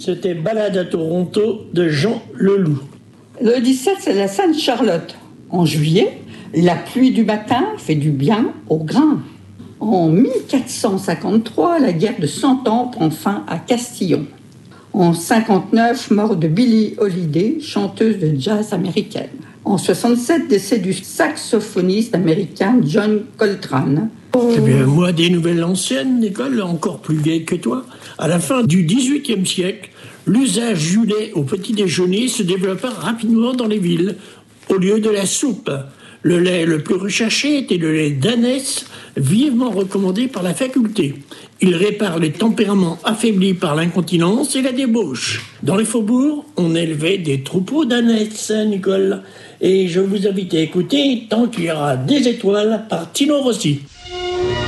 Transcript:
C'était Balade à Toronto de Jean Leloup. Le 17, c'est la Sainte-Charlotte. En juillet, la pluie du matin fait du bien au grain. En 1453, la guerre de 100 ans prend fin à Castillon. En 59, mort de Billie Holiday, chanteuse de jazz américaine. En 67, décès du saxophoniste américain John Coltrane. Eh bien, moi, des nouvelles anciennes, Nicole, encore plus vieilles que toi. À la fin du XVIIIe siècle, l'usage du lait au petit déjeuner se développa rapidement dans les villes, au lieu de la soupe. Le lait le plus recherché était le lait d'ânesse, vivement recommandé par la faculté. Il répare les tempéraments affaiblis par l'incontinence et la débauche. Dans les faubourgs, on élevait des troupeaux d'ânesses, Nicole. Et je vous invite à écouter Tant qu'il y aura des étoiles par Tino Rossi.